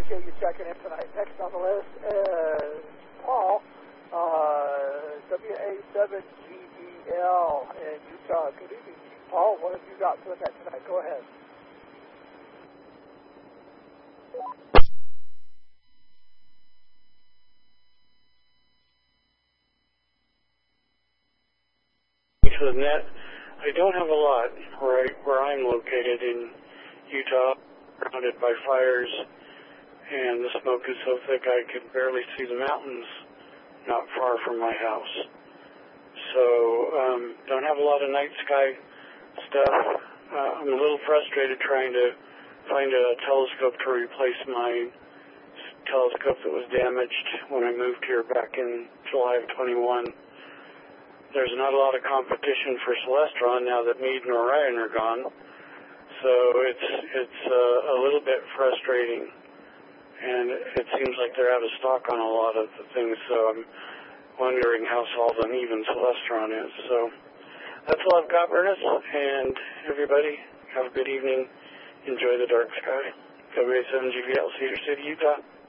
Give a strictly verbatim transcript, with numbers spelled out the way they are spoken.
appreciate you checking in tonight. Next on the list is Paul, uh, W A seven G E L in Utah. Good evening, Paul. What have you got for the net tonight? Go ahead. To the net, I don't have a lot where, I, where I'm located in Utah, surrounded by fires, and the smoke is so thick I could barely see the mountains not far from my house. So, um, don't have a lot of night sky stuff. Uh, I'm a little frustrated trying to find a telescope to replace my telescope that was damaged when I moved here back in July of twenty-one. There's not a lot of competition for Celestron now that Meade and Orion are gone, so it's it's uh, a little bit frustrating, and it seems like they're out of stock on a lot of the things. So I'm wondering how salt and even Celestron is. So that's all I've got, Ernest, and everybody have a good evening. Enjoy the dark sky. W A seven G V L, Cedar City, Utah.